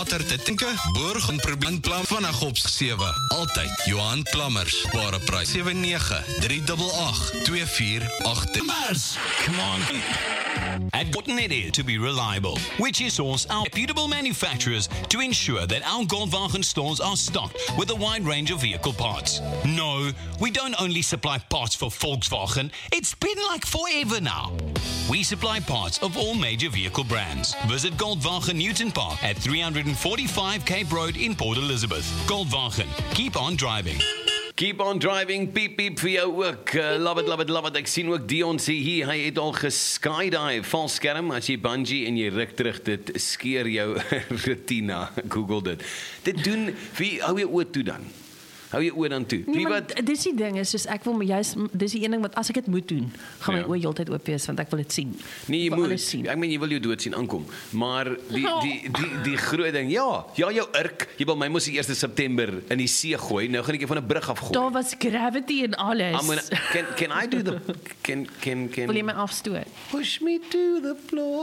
water te tinke, borg en probleemplan vanaf op 7. Altyd Johan Plammers, ware prys 79 388 2488. Plumbers! Come on. At Cotton it is to be reliable, which is source our reputable manufacturers to ensure that our Goldwagen stores are stocked with a wide range of vehicle parts. No, we don't only supply parts for Volkswagen, it's been like forever now. We supply parts of all major vehicle brands. Visit Goldwagen Newton Park at 345 Cape Road in Port Elizabeth. Goldwagen, keep on driving. Keep on driving, piep piep vir jou ook. Love it, love it, love it. Ek sien ook Dion sê hier, hy het al geskydive, valskerm, as jy bungee en jy ruk terug, dit skeer jou retina. Google dit. Dit doen, wie hou jy oor toe dan? Hou jy oor dan toe? Nee, wat dis die ding is, soos ek wil juist, dis die een ding wat as ek dit moet doen, gaan my oë heeltyd oop wees want ek wil dit sien. Nee, jy moet. Ek meen jy wil jou dood sien aankom, maar die groot ding, ja, jou urk, jy wil my mos die 1 September in die see gooi. Nou gaan ek jou van 'n brug af gooi. Daar was gravity en alles. Can I do the can Wil jy my afstoot? push me to the floor?